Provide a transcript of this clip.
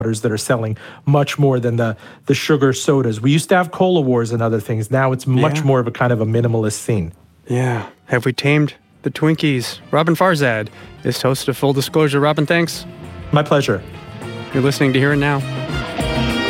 that are selling much more than the sugar sodas. We used to have cola wars and other things. Now it's much more of a kind of a minimalist scene. Yeah. Have we tamed the Twinkies? Robin Farzad is host of Full Disclosure. Robin, thanks. My pleasure. You're listening to Here and Now.